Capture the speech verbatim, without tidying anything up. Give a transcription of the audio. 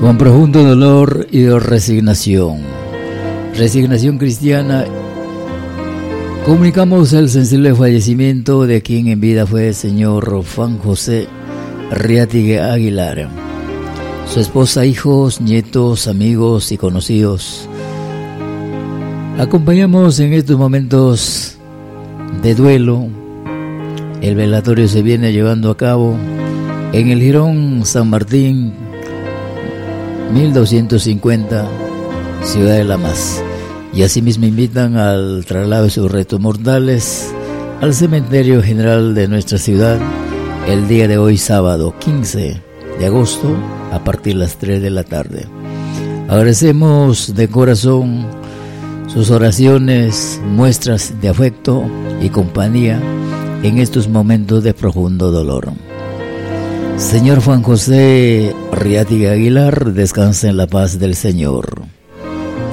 con profundo dolor y resignación. Resignación cristiana. Comunicamos el sensible fallecimiento de quien en vida fue el señor Juan José Arriaty Aguilar. Su esposa, hijos, nietos, amigos y conocidos. Acompañamos en estos momentos de duelo. El velatorio se viene llevando a cabo en el Jirón San Martín, mil doscientos cincuenta, Ciudad de La Mas. Y asimismo invitan al traslado de sus restos mortales al cementerio general de nuestra ciudad el día de hoy, sábado quince de agosto, a partir de las tres de la tarde. Agradecemos de corazón sus oraciones, muestras de afecto y compañía en estos momentos de profundo dolor. Señor Juan José Arriaty Aguilar, descansa en la paz del Señor.